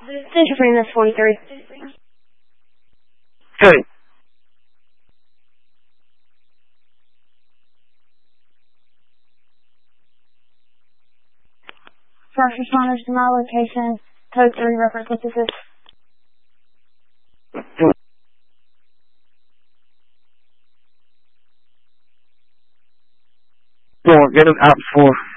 Central Freeman, that's 43. Good. First responders to my location, code 3, reference synthesis. Get him out before